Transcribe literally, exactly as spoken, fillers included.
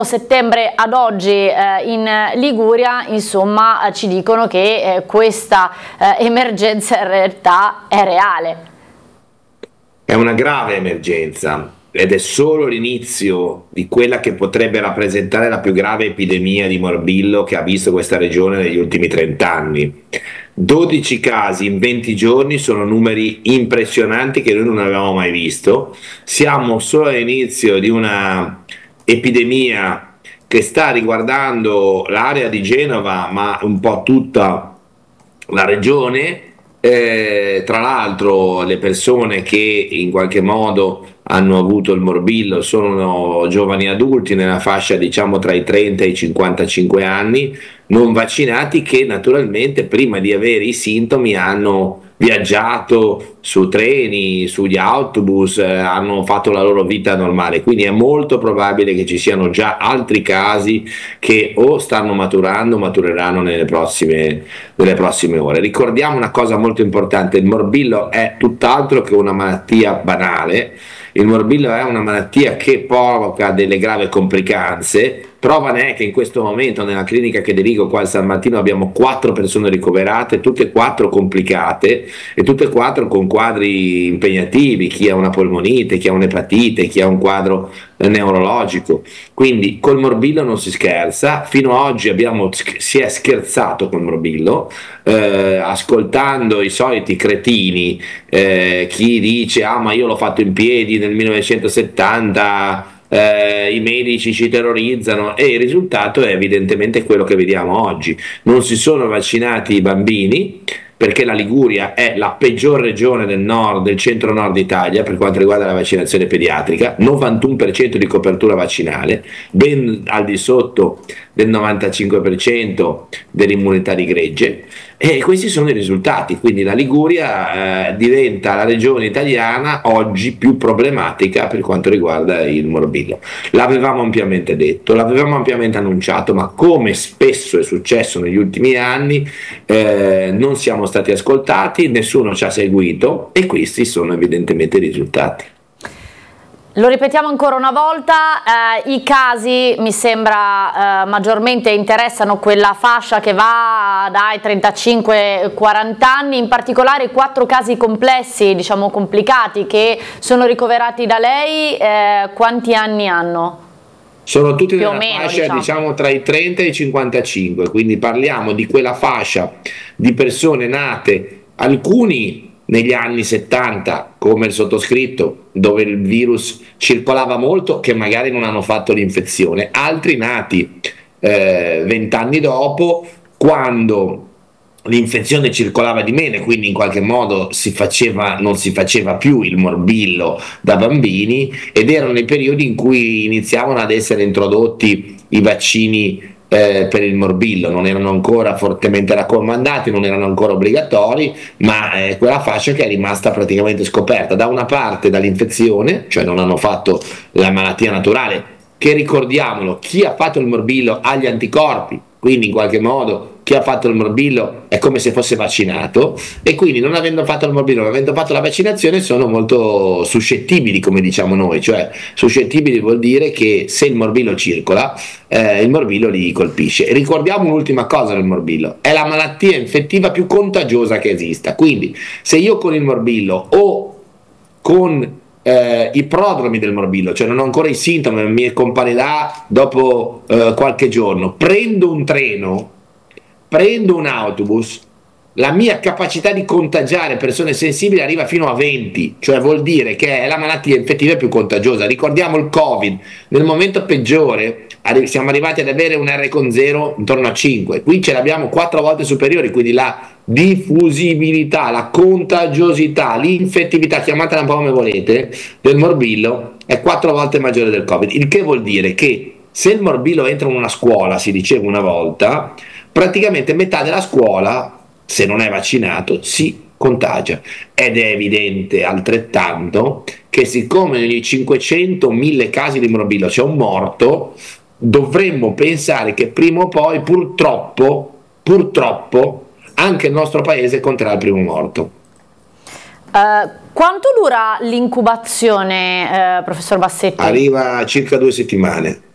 settembre ad oggi eh, in Liguria, insomma, eh, ci dicono che eh, questa eh, emergenza in realtà è reale. È una grave emergenza ed è solo l'inizio di quella che potrebbe rappresentare la più grave epidemia di morbillo che ha visto questa regione negli ultimi trent'anni. dodici casi in venti giorni sono numeri impressionanti che noi non avevamo mai visto. Siamo solo all'inizio di una epidemia che sta riguardando l'area di Genova, ma un po' tutta la regione. Eh, tra l'altro le persone che in qualche modo hanno avuto il morbillo sono giovani adulti nella fascia diciamo tra i trenta e i cinquantacinque anni, non vaccinati, che naturalmente prima di avere i sintomi hanno viaggiato su treni, sugli autobus, eh, hanno fatto la loro vita normale, quindi è molto probabile che ci siano già altri casi che o stanno maturando o matureranno nelle prossime, nelle prossime ore. Ricordiamo una cosa molto importante: il morbillo è tutt'altro che una malattia banale. Il morbillo è una malattia che provoca delle gravi complicanze. Prova ne è che in questo momento nella clinica che dirigo qua al San Martino abbiamo quattro persone ricoverate, tutte e quattro complicate e tutte e quattro con quadri impegnativi, chi ha una polmonite, chi ha un'epatite, chi ha un quadro neurologico. Quindi col morbillo non si scherza. Fino ad oggi abbiamo, si è scherzato col morbillo, eh, ascoltando i soliti cretini, eh, chi dice ah ma io l'ho fatto in piedi nel millenovecentosettanta, Eh, i medici ci terrorizzano, e il risultato è evidentemente quello che vediamo oggi. Non si sono vaccinati i bambini, perché la Liguria è la peggior regione del nord, del centro-nord Italia per quanto riguarda la vaccinazione pediatrica, novantuno per cento di copertura vaccinale, ben al di sotto del novantacinque per cento dell'immunità di gregge, e questi sono i risultati. Quindi la Liguria eh, diventa la regione italiana oggi più problematica per quanto riguarda il morbillo. L'avevamo ampiamente detto, l'avevamo ampiamente annunciato, ma come spesso è successo negli ultimi anni eh, non siamo stati ascoltati, nessuno ci ha seguito, e questi sono evidentemente i risultati. Lo ripetiamo ancora una volta, eh, i casi mi sembra eh, maggiormente interessano quella fascia che va dai trentacinque ai quaranta anni, in particolare quattro casi complessi, diciamo complicati, che sono ricoverati da lei, eh, quanti anni hanno? Sono tutti Più nella o meno, fascia diciamo. diciamo tra i trenta e i cinquantacinque, quindi parliamo di quella fascia di persone nate, alcuni negli anni settanta come il sottoscritto, dove il virus circolava molto, che magari non hanno fatto l'infezione, altri nati vent'anni eh, dopo, quando l'infezione circolava di meno e quindi in qualche modo si faceva, non si faceva più il morbillo da bambini, ed erano i periodi in cui iniziavano ad essere introdotti i vaccini Eh, per il morbillo. Non erano ancora fortemente raccomandati, non erano ancora obbligatori, ma è eh, quella fascia che è rimasta praticamente scoperta, da una parte dall'infezione, cioè non hanno fatto la malattia naturale, che ricordiamolo, chi ha fatto il morbillo ha gli anticorpi, quindi in qualche modo chi ha fatto il morbillo è come se fosse vaccinato, e quindi non avendo fatto il morbillo, non avendo fatto la vaccinazione, sono molto suscettibili, come diciamo noi. Cioè suscettibili vuol dire che se il morbillo circola, eh, il morbillo li colpisce. Ricordiamo un'ultima cosa del morbillo: è la malattia infettiva più contagiosa che esista, quindi se io con il morbillo o con Eh, i prodromi del morbillo, cioè non ho ancora i sintomi, mi comparirà dopo eh, qualche giorno, prendo un treno, prendo un autobus, la mia capacità di contagiare persone sensibili arriva fino a venti, cioè vuol dire che è la malattia infettiva più contagiosa. Ricordiamo il Covid, nel momento peggiore siamo arrivati ad avere un R con zero intorno a cinque, qui ce l'abbiamo quattro volte superiori, quindi la diffusibilità, la contagiosità, l'infettività, chiamatela un po' come volete, del morbillo è quattro volte maggiore del Covid, il che vuol dire che se il morbillo entra in una scuola, si diceva una volta, praticamente metà della scuola, se non è vaccinato, si contagia. Ed è evidente altrettanto che siccome negli cinquecento mille casi di morbillo c'è un morto, dovremmo pensare che prima o poi purtroppo, purtroppo anche il nostro paese conterà il primo morto. Uh, quanto dura l'incubazione, uh, professor Bassetti? Arriva a circa due settimane.